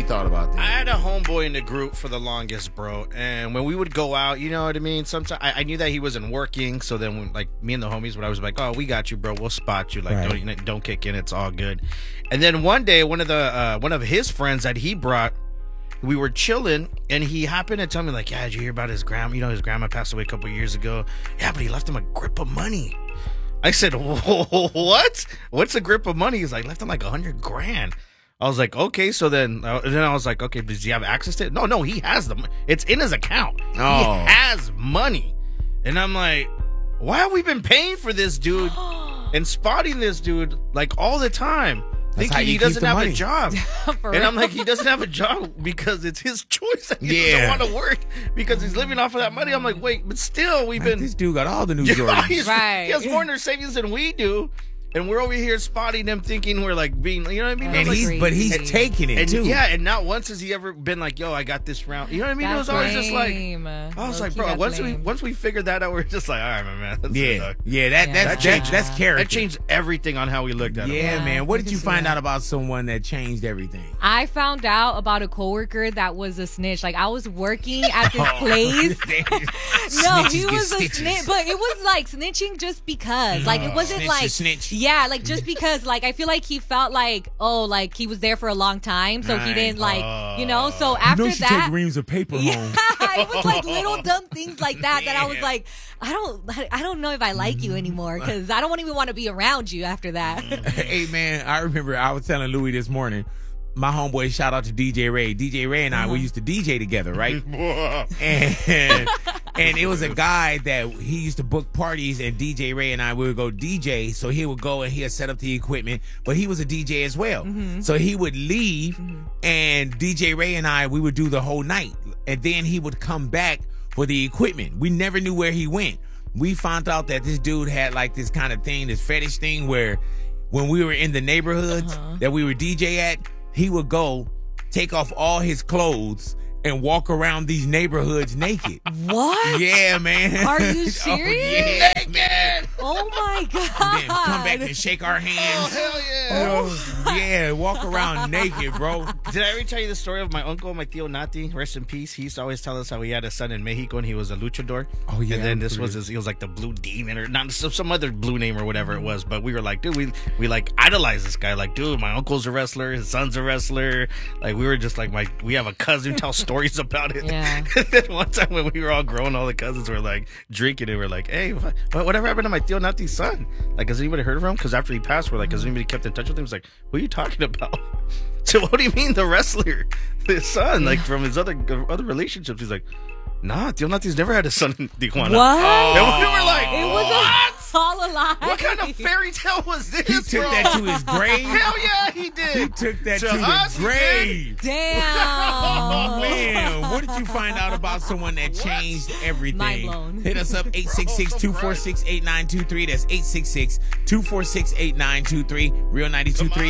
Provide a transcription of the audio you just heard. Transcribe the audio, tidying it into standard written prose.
you thought about that? I had a homeboy in the group for the longest, bro. And when we would go out, you know what I mean? Sometimes I knew that he wasn't working. So then, when, like, me and the homies, when I was like, oh, we got you, bro. We'll spot you. Like, Right. don't kick in. It's all good. And then one day, one of his friends that he brought, we were chilling, and he happened to tell me, like, yeah, did you hear about his grandma? You know, his grandma passed away a couple years ago. Yeah, but he left him a grip of money. I said, what? What's a grip of money? He's like, left him like $100,000. I was like, okay. So then I was like, okay, does he have access to it? No, he has them. It's in his account. Oh. He has money. And I'm like, why have we been paying for this dude and spotting this dude like all the time? That's how Thinking you he keep doesn't the have money. a job. For And I'm real. like, he doesn't have a job because it's his choice. That he Yeah. doesn't want to work because he's living off of that money. I'm like, wait, but still, we've Like, been. this dude got all the news Yeah, stories. Right. He has more in their savings than we do. And we're over here spotting him thinking we're like being, you know what I mean? And Like, he's Crazy. taking it and too. yeah, and not once has he ever been like, yo, I got this round. You know what I mean? It was always just like, I was like, bro, once we figured that out, we're just like, all right, my man. That's Yeah, enough. yeah, that's character. That changed everything on how we looked at him. Yeah, Yeah, man. What I did can you see find that. out about someone that changed everything? I found out about a coworker that was a snitch. Like, I was working at this place. No, he was a snitch, but it was like snitching just because. Like, it wasn't Snitch like to snitch. Yeah, like just because. Like, I feel like he felt like, oh, like he was there for a long time, so he Right. didn't like, you know. So after that, reams of paper yeah, it was like little dumb things like that that I was like, I don't know if I like you anymore because I don't even want to be around you after that. Hey, man, I remember I was telling Louis this morning, my homeboy, shout out to DJ Ray. DJ Ray and I, we used to DJ together, right? and it was a guy that he used to book parties, and DJ Ray and I, we would go DJ. So he would go and he'd set up the equipment, but he was a DJ as well. So he would leave, and DJ Ray and I, we would do the whole night. And then he would come back for the equipment. We never knew where he went. We found out that this dude had like this kind of thing, this fetish thing where when we were in the neighborhoods that we were DJ at, he would go take off all his clothes and walk around these neighborhoods naked. What? Yeah, man. Are you Oh, serious? yeah, man. Oh my god! And then come back and shake our hands. Hell yeah. Yeah, walk around naked, bro. Did I ever tell you the story of my uncle, my tío Nati? Rest in peace. He used to always tell us how he had a son in Mexico and he was a luchador. Oh, yeah, And then I this remember was he was like the Blue Demon or not some other blue name or whatever it was. But we were like, dude, we like idolize this guy. Like, dude, my uncle's a wrestler, his son's a wrestler. Like, we were just like, we have a cousin who tells stories about it. Yeah. And then one time when we were all grown, all the cousins were like drinking and we're like, hey, whatever happened to my tío Nati's son? Like, has anybody heard of him? Because after he passed, we're like, has anybody kept in touch with him? He's like, what are you talking about? So what do you mean the wrestler, his son, like from his other relationships? He's like, nah, tío Nati's never had a son in Tijuana. What? And we were like, It was what? all a lie. What kind of fairy tale was this? He took bro? that to his grave. Hell yeah, he did. He took that to us, the he grave. Damn. Man, what did you find out about someone that changed everything? Mind blown. Hit us up, 866-246-8923. That's 866-246-8923. Real 92.3